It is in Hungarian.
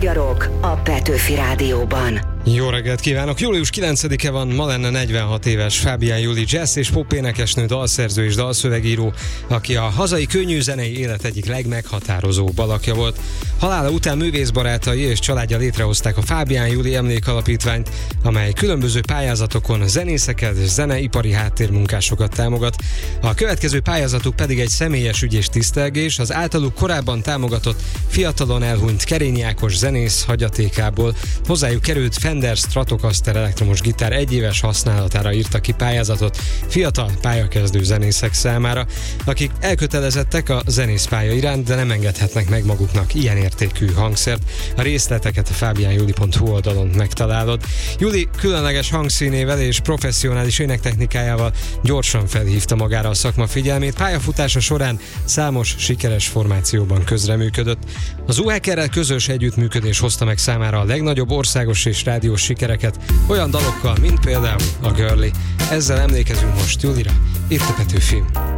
magyarok a Petőfi Rádióban. Jó reggelt kívánok! Július 9-e van, ma lenne 46 éves Fábián Juli jazz és pop énekesnő, dalszerző és dalszövegíró, aki a hazai könnyűzenei élet egyik legmeghatározóbb alakja volt. Halála után művészbarátai és családja létrehozták a Fábián Juli Emlékalapítványt, amely különböző pályázatokon zenészeket és zeneipari háttérmunkásokat támogat. A következő pályázatuk pedig egy személyes ügy és tisztelgés, az általuk korábban támogatott fiatalon elhunyt Kerényi Ákos zenész hagyatékából. Hozzájuk került Fender Stratocaster elektromos gitár egyéves használatára írta ki pályázatot fiatal pályakezdő zenészek számára, akik elkötelezettek a zenészpálya iránt, de nem engedhetnek meg maguknak ilyen értékű hangszert. A részleteket a fabianjuli.hu oldalon megtalálod. Juli különleges hangszínével és professzionális énektechnikájával gyorsan felhívta magára a szakma figyelmét. Pályafutása során számos sikeres formációban közreműködött. Az UHK-rel közös együttműködés hozta meg számára a legnagyobb országos és rádiós sikereket, olyan dalokkal, mint például a Girlie. Ezzel emlékezünk most Julira, itt a Petőfi.